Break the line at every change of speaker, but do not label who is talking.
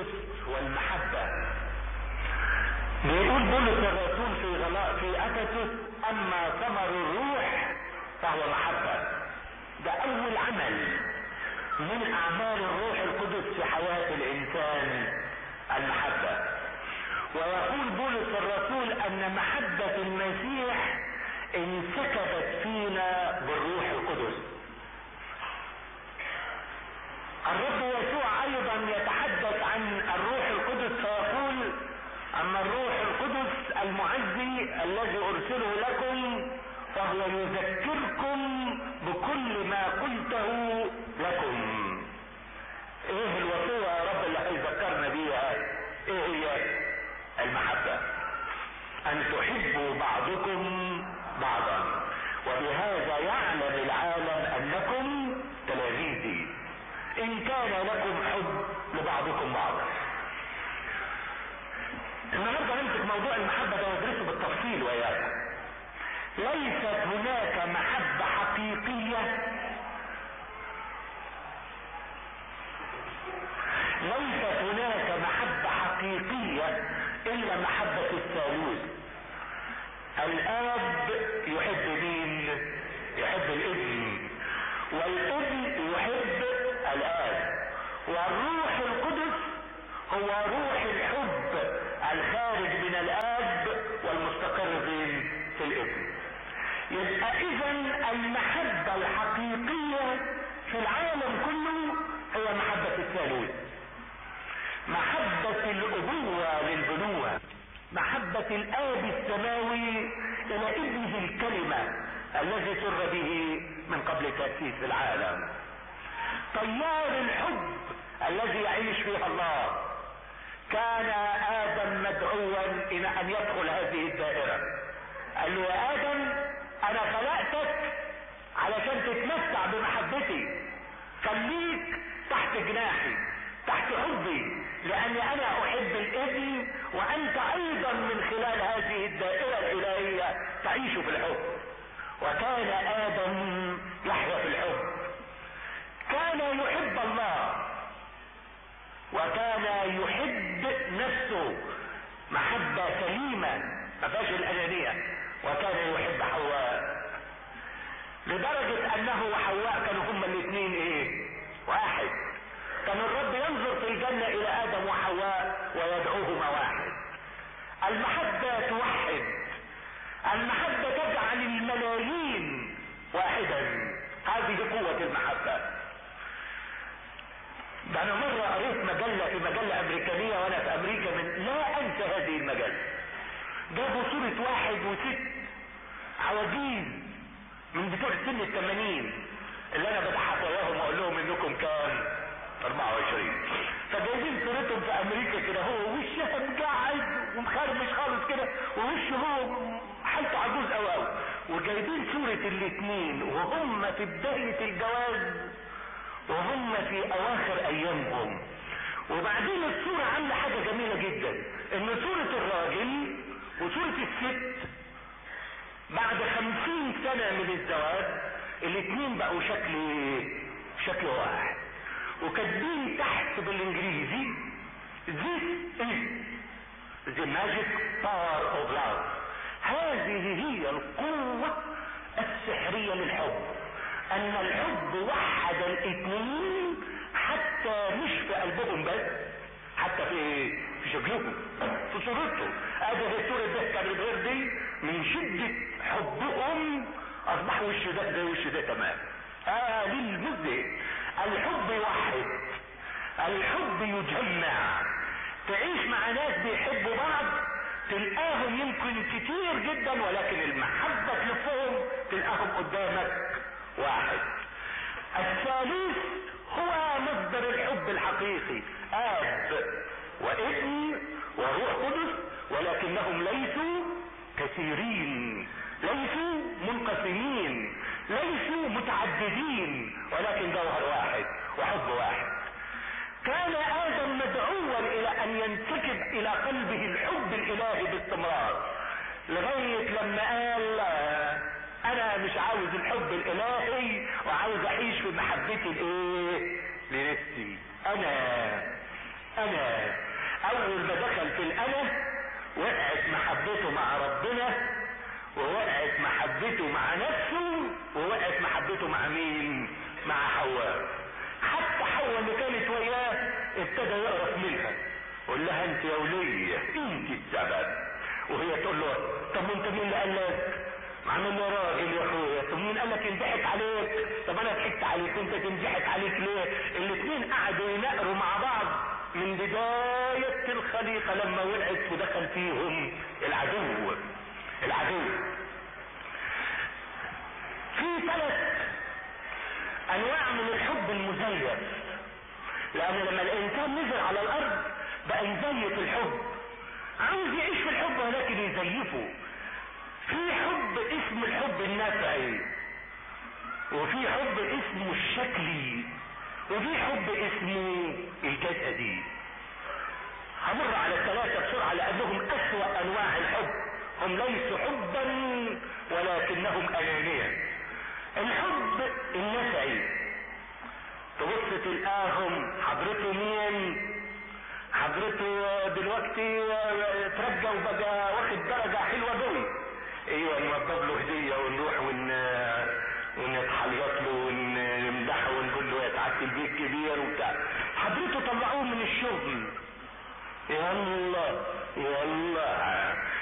القدس والمحبة. بيقول بولس الرسول في افسس: اما ثمر الروح فهو محبة. ده اول عمل من اعمال الروح القدس في حياة الانسان، المحبة. ويقول بولس الرسول ان محبة المسيح انسكبت فينا بالروح القدس. الرب يسوع ايضا يتحدث عن الروح القدس فيقول: اما الروح القدس المعزي الذي ارسله لكم فهو يذكركم بكل ما قلته لكم. ايه الوصية يا رب اللي هيذكرنا بيها؟ ايه هي؟ المحبة. ان تحبوا بعضكم بعضا وبهذا يعلم العالم انكم تلاميذي ان كان لكم حب لبعضكم بعضا. النهارده نمسك موضوع المحبة ده وندرسه بالتفصيل وياكم. ليست هناك محبة حقيقية الا محبة الثالوث. الاب يحب مين؟ يحب الابن، والابن يحب الاب، والروح القدس هو روح الحب الخارج من الاب والمستقر في الابن. يبقى اذا المحبة الحقيقية في العالم كله هي محبة الثالوث، محبة الابوة للبنوة، محبة الاب السماوي الى ابنه الكلمة الذي سر به من قبل تأسيس العالم. طيار الحب الذي يعيش فيها الله. كان ادم مدعوا الى ان يدخل هذه الدائرة. قال له: يا ادم انا خلقتك علشان تتمتع بمحبتي، خليك تحت جناحي، تحت حبي، لاني انا احب الابن وانت ايضا من خلال هذه الدائرة الالهية تعيش في الحب. وكان ادم يحيا في الحب، كان يحب الله وكان يحب نفسه محبة سليمة ما فيهاش الانانية، وكان يحب حواء لدرجة انه وحواء كانوا هما الاثنين واحد. كان الرب ينظر في الجنة الى ادم وحواء ويدعوهما واحد. المحبة توحد، المحبة تجعل الملايين واحدا. هذه قوة المحبة. ده انا مرة قريت مجلة في مجلة امريكانية وانا في امريكا، من لا انسى هذه المجلة. جابوا صورة واحد وست عواجيز من بتوع سن 80 اللي انا بضحك وياهم واقول لهم انكم كام؟ 24. فجايبين صورتهم في امريكا كده، هو وشها مجعد ومخرمش خالص كده، ووشه هو حالته عجوز قوي قوي، وجايبين صورة الاثنين وهم في بداية الجواز وهم في اواخر ايامهم. وبعدين الصورة عاملة حاجة جميلة جدا، ان صورة الراجل وصورة الست بعد 50 سنة من الزواج الاثنين بقوا شكل واحد، وكاتبين تحت بالانجليزي This is the magic power of love. هذه هي القوة السحرية للحب، ان الحب وحد الاثنين حتى مش في قلبهم بس، حتى في شكلهم، في صورته. ادي صورة ده كان غير دي، من شدة حبهم اصبح وش ده زي وش ده تمام. للمذهب الحب يوحد، الحب يجمع. تعيش مع ناس بيحبوا بعض تلقاهم يمكن كتير جدا، ولكن المحبة تلفهم تلقاهم قدامك واحد. الثالث هو مصدر الحب الحقيقي، اب وابن وروح قدس، ولكنهم ليسوا كثيرين، ليسوا منقسمين، ليسوا متعددين، ولكن جوهر واحد وحب واحد. كان ادم مدعوا الى ان ينسكب الى قلبه الحب الالهي باستمرار، لغاية لما قال: انا مش عاوز الحب الالهي وعاوز اعيش في محبتي لنفسي انا. انا. اول ما دخل في الانا وقعت محبته مع ربنا، ووقعت محبته مع نفسه، ووقعت محبته مع مين؟ مع حواء. حتى حواء اللي كانت وياه ابتدى يقرف منها، قول لها انت يا ولية انت السبب، وهي تقول له طب انت مين اللي قال لك؟ عامل يا راجل يا اخويا، طب مين قال لك ينضحك عليك؟ طب انا ضحكت عليك وانت تنضحك عليك ليه؟ الاثنين قعدوا ينقروا مع بعض من بداية الخليقة لما وقعت ودخل فيهم العدو. في 3 انواع من الحب المزيف، لان لما الانسان نزل على الارض بقى يزيف الحب، عاوز يعيش في الحب ولكن يزيفه. في حب اسمه الحب النفعي، وفي حب اسمه الشكلي، وفي حب اسمه الجسدي. همر على ال3 بسرعة لانهم اسوأ انواع الحب. هم ليسوا حبا ولكنهم انانية. الحب النفعي تبص تلقاهم حضرته مين؟ حضرته دلوقتي ترجى وبقى واخد درجة حلوة قوي، ايوه نوضب له هدية ونروح ونتحلط له ونمدحه ونقول له يا تعدي البيت كبير وبتاع. حضرته طلعوه من الشغل، يلا